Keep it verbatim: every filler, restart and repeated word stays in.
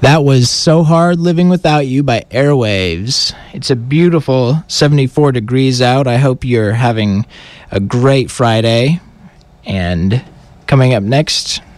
That was So Hard Living Without You by Airwaves. It's a beautiful seventy-four degrees out. I hope you're having a great Friday. And coming up next,